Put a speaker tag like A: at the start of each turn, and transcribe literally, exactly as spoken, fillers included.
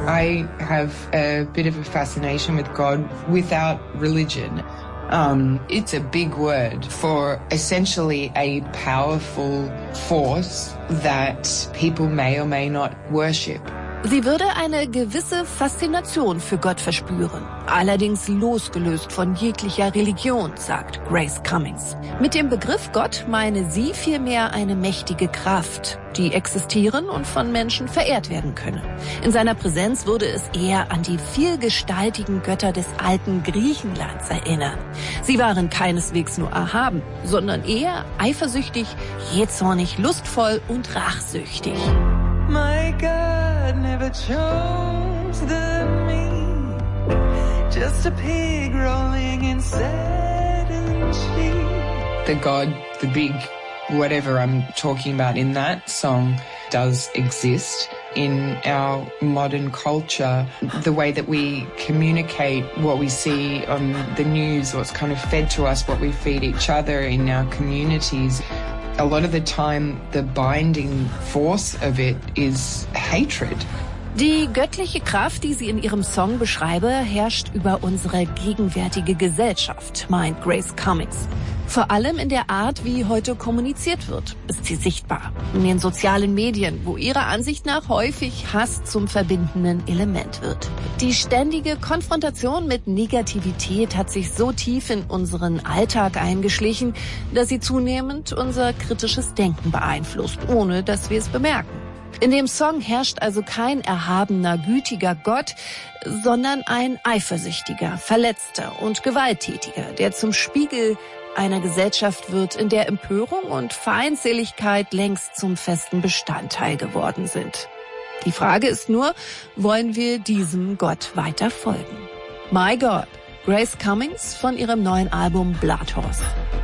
A: I have a bit of a fascination with God without religion. Um, it's a big word for essentially a powerful force that people may or may not worship.
B: Sie würde eine gewisse Faszination für Gott verspüren, allerdings losgelöst von jeglicher Religion, sagt Grace Cummings. Mit dem Begriff Gott meine sie vielmehr eine mächtige Kraft, die existieren und von Menschen verehrt werden könne. In seiner Präsenz würde es eher an die vielgestaltigen Götter des alten Griechenlands erinnern. Sie waren keineswegs nur erhaben, sondern eher eifersüchtig, jähzornig, lustvoll und rachsüchtig.
C: My God never chose the me, just a pig rolling in satin sheets.
A: The God, the big whatever I'm talking about in that song does exist in our modern culture. The way that we communicate what we see on the news, what's kind of fed to us, what we feed each other in our communities. A lot of the time, the binding force of it is hatred.
B: Die göttliche Kraft, die sie in ihrem Song beschreibe, herrscht über unsere gegenwärtige Gesellschaft, meint Grace Cummings. Vor allem in der Art, wie heute kommuniziert wird, ist sie sichtbar. In den sozialen Medien, wo ihrer Ansicht nach häufig Hass zum verbindenden Element wird. Die ständige Konfrontation mit Negativität hat sich so tief in unseren Alltag eingeschlichen, dass sie zunehmend unser kritisches Denken beeinflusst, ohne dass wir es bemerken. In dem Song herrscht also kein erhabener, gütiger Gott, sondern ein eifersüchtiger, verletzter und gewalttätiger, der zum Spiegel einer Gesellschaft wird, in der Empörung und Feindseligkeit längst zum festen Bestandteil geworden sind. Die Frage ist nur, wollen wir diesem Gott weiter folgen? My God, Grace Cummings von ihrem neuen Album Blood Horse.